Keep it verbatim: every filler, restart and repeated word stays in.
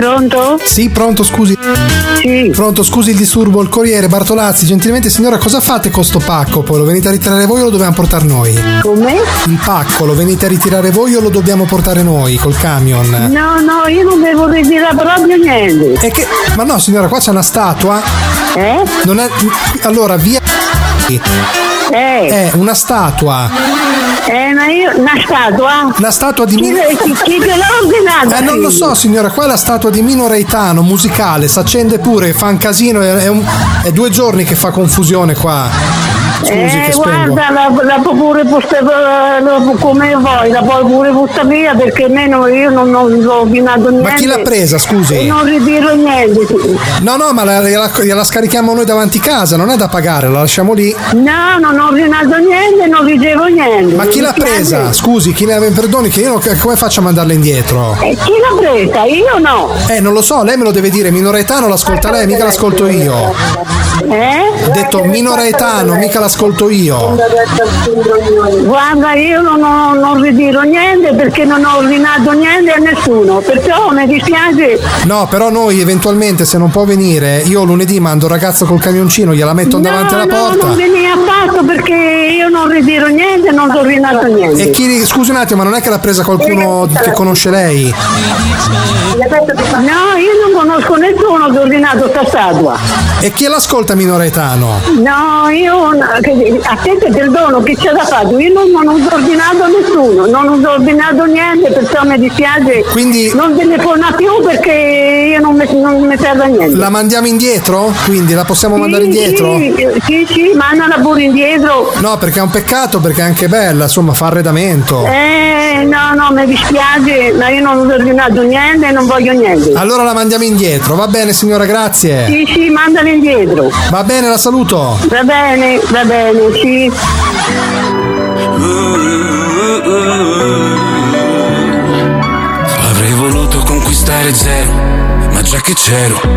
Pronto? Sì, pronto, scusi. Sì. Pronto, scusi il disturbo, il Corriere, Bartolazzi. Gentilmente signora, cosa fate con sto pacco? Poi lo venite a ritirare voi o lo dobbiamo portare noi? Come? Il pacco lo venite a ritirare voi o lo dobbiamo portare noi col camion? No, no, io non devo ritirare proprio niente. E che... Ma no signora, qua c'è una statua. Eh? Non è... Allora, via... Eh. È una statua. Eh, ma io... Una statua? La statua di... Chi, chi, chi te l'ha ordinata? Eh, non lo so signora, qua è la statua di Mino Reitano, musicale, s'accende pure, fa un casino, è, è, un, è due giorni che fa confusione qua. Scusi eh, che spengo. guarda, la, la può pure postare come vuoi, la puoi pure buttare via perché almeno io non, non ho ordinato niente. Ma chi l'ha presa, scusi? E non ritiro niente. No, no, ma la, gliela, gliela scarichiamo noi davanti casa, non è da pagare, la lasciamo lì. No, non ho ordinato niente, non ricevo niente. Ma chi l'ha presa? Scusi, chi ne perdoni che io non, come faccio a mandarla indietro? E chi l'ha presa? Io no. Eh, non lo so, lei me lo deve dire, Mino Reitano l'ascolta lei, mica l'ascolto io. Eh? Ho detto Mino Reitano, mica l'ascolto io. Guarda, io non, ho, non ritiro niente perché non ho ordinato niente a nessuno, perciò mi dispiace. No, però noi eventualmente se non può venire, io lunedì mando un ragazzo col camioncino, gliela metto no, davanti alla no, porta. Non venire affatto perché io non ritiro niente, non ho ordinato niente. E chi, scusi un attimo, ma non è che l'ha presa qualcuno che conosce lei? No, io non conosco nessuno che ha ordinato sta statua. E chi l'ascolta Mino Reitano? No, io a te te perdono, che c'è da fare? Io non, non ho ordinato nessuno, non ho ordinato niente, perciò mi dispiace. Quindi non telefona più perché io non mi, non mi serve a niente. La mandiamo indietro? Quindi la possiamo sì, mandare indietro? Sì, sì, sì, mandala pure indietro. No, perché è un peccato, perché è anche bella, insomma, fa arredamento. Eh, no, no, mi dispiace, ma io non ho ordinato niente e non voglio niente. Allora la mandiamo indietro, va bene signora, grazie. Sì, sì, mandala indietro. Va bene, la saluto. Va bene, va bene, sì. Avrei voluto conquistare zero, ma già che c'ero